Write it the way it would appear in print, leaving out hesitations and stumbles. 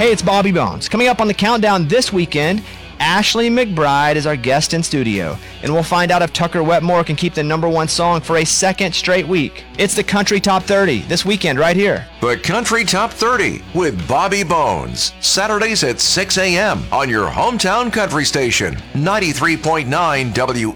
Hey, it's Bobby Bones. Coming up on the countdown this weekend, Ashley McBryde is our guest in studio, and we'll find out if Tucker Wetmore can keep the #1 song for a second straight week. It's the Country Top 30 this weekend right here. The Country Top 30 with Bobby Bones. Saturdays at 6 a.m. on your hometown country station, 93.9 WABC.